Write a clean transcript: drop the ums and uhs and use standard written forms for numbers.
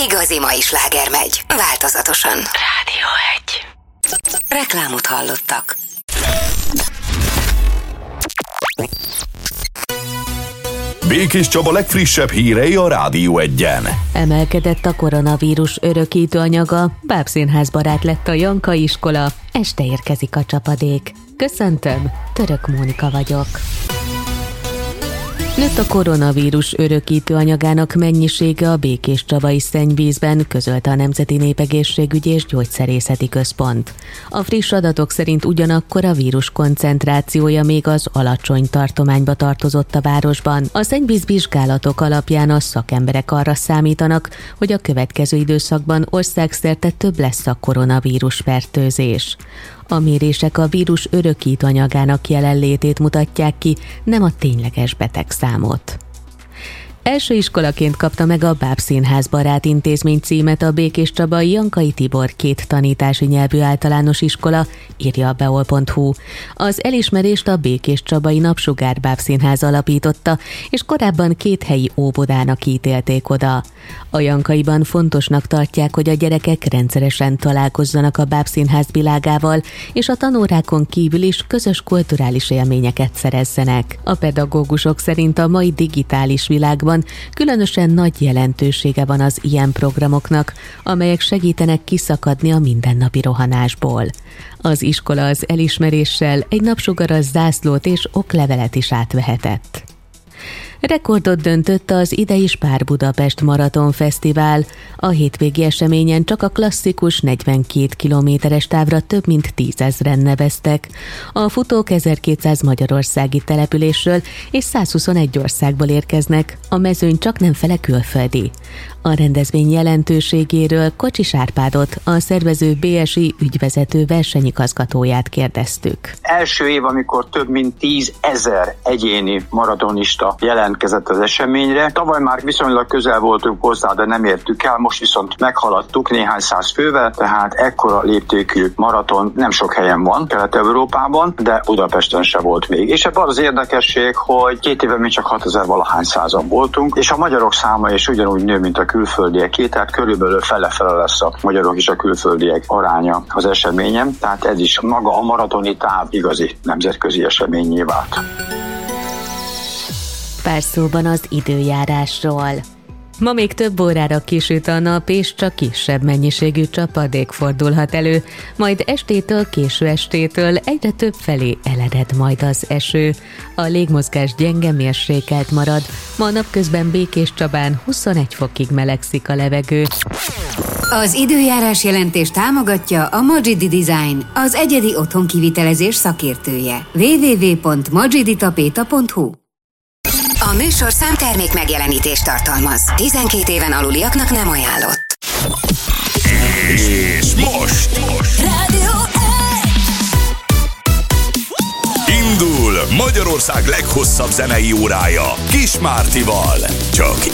igazi mai sláger megy, változatosan. Rádió 1. Reklámot hallottak. Békés Csaba legfrissebb hírei a Rádió 1-en. Emelkedett a koronavírus örökítő anyaga, bábszínházbarát lett a Janka iskola, este érkezik a csapadék. Köszöntöm, Török Mónika vagyok. Nőtt a koronavírus örökítő anyagának mennyisége a Békés Csabai szennyvízben, közölte a Nemzeti Népegészségügyi és Gyógyszerészeti Központ. A friss adatok szerint ugyanakkor a vírus koncentrációja még az alacsony tartományba tartozott a városban. A szennyvíz vizsgálatok alapján a szakemberek arra számítanak, hogy a következő időszakban országszerte több lesz a koronavírus fertőzés. A mérések a vírus örökítő anyagának jelenlétét mutatják ki, nem a tényleges betegszámot. Első iskolaként kapta meg a Bábszínházbarát intézmény címet a Békés Csabai Jankai Tibor 2 tanítási nyelvű általános iskola, írja a beol.hu. Az elismerést a Békés Csabai Napsugár Bábszínház alapította, és korábban 2 helyi óvodának ítélték oda. A Jankaiban fontosnak tartják, hogy a gyerekek rendszeresen találkozzanak a Bábszínház világával, és a tanórákon kívül is közös kulturális élményeket szerezzenek. A pedagógusok szerint a mai digitális világban különösen nagy jelentősége van az ilyen programoknak, amelyek segítenek kiszakadni a mindennapi rohanásból. Az iskola az elismeréssel egy napsugaras zászlót és oklevelet is átvehetett. Rekordot döntött az idei Spár Budapest Maraton Fesztivál. A hétvégi eseményen csak a klasszikus 42 kilométeres távra több mint 10 000-en neveztek. A futók 1200 magyarországi településről és 121 országból érkeznek, a mezőny csaknem fele külföldi. A rendezvény jelentőségéről Kocsis Árpádot, a szervező BSI ügyvezető versenyigazgatóját kérdeztük. Első év, amikor több mint 10 000 egyéni maratonista jelentkezett az eseményre. Tavaly már viszonylag közel voltunk hozzá, de nem értük el, most viszont meghaladtuk néhány száz fővel, tehát ekkora léptékű maraton nem sok helyen van Kelet-Európában, de Budapesten se volt még. És ebben az érdekesség, hogy 2 éve mi csak 6000-valahány százan voltunk, és a magyarok száma is ugyanúgy nő, mint a külföldieké, tehát körülbelül fele-fele lesz a magyarok és a külföldiek aránya az eseményen, tehát ez is maga a maratoni táv igazi nemzetközi eseményé vált. Pár szóban az időjárásról. Ma még több órára kisüt a nap, és csak kisebb mennyiségű csapadék fordulhat elő, majd estétől, késő estétől egyre több felé elered majd az eső. A légmozgás gyenge, mérsékelt marad, ma napközben Békés Csabán 21 fokig melegszik a levegő. Az időjárás jelentés támogatja a Magidi Design, az egyedi otthonkivitelezés szakértője. www.magiditapeta.hu. A műsor számtermék megjelenítést tartalmaz. 12 éven aluliaknak nem ajánlott. És most Rádió 1. indul Magyarország leghosszabb zenei órája Kis Mártival. Csak